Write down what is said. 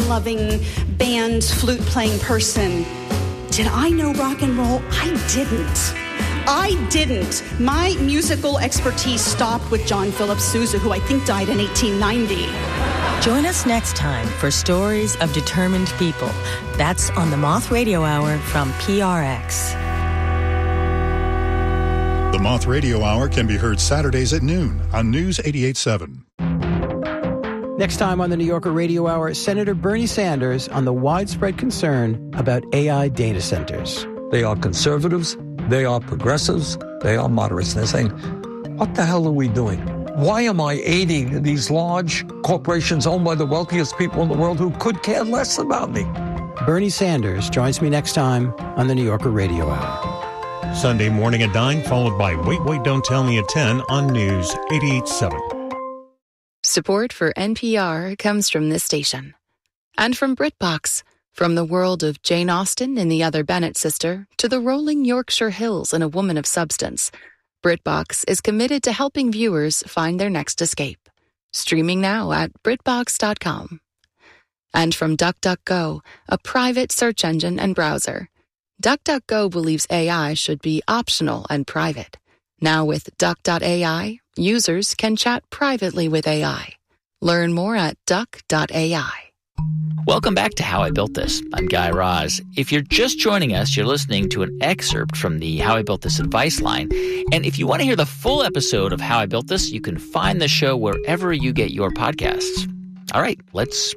fun-loving, band, flute-playing person. Did I know rock and roll? I didn't. My musical expertise stopped with John Philip Sousa, who I think died in 1890. Join us next time for Stories of Determined People. That's on the Moth Radio Hour from PRX. The Moth Radio Hour can be heard Saturdays at noon on News 88.7. Next time on the New Yorker Radio Hour, Senator Bernie Sanders on the widespread concern about AI data centers. They are conservatives, they are progressives, they are moderates. They're saying, what the hell are we doing? Why am I aiding these large corporations owned by the wealthiest people in the world who could care less about me? Bernie Sanders joins me next time on the New Yorker Radio Hour. Sunday morning at 9, followed by Wait, Don't Tell Me at 10 on News 88.7. Support for NPR comes from this station. And from BritBox, from the world of Jane Austen and the Other Bennet sister to the rolling Yorkshire Hills and A Woman of Substance, BritBox is committed to helping viewers find their next escape. Streaming now at BritBox.com. And from DuckDuckGo, a private search engine and browser. DuckDuckGo believes AI should be optional and private. Now with Duck.ai, users can chat privately with AI. Learn more at Duck.ai. Welcome back to How I Built This. I'm Guy Raz. If you're just joining us, you're listening to an excerpt from the How I Built This advice line. And if you want to hear the full episode of How I Built This, you can find the show wherever you get your podcasts. All right, let's